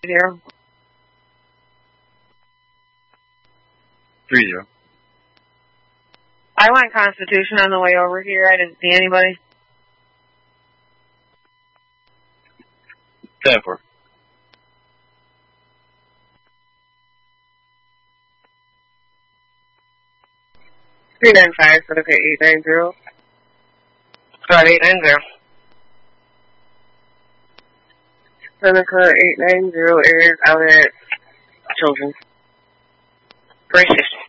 0. 30. I went Constitution on the way over here. I didn't see anybody. 10-4. Three 9-5, so look at 890. Got 890. Seneca 890 is out at Children's. Brace yourself.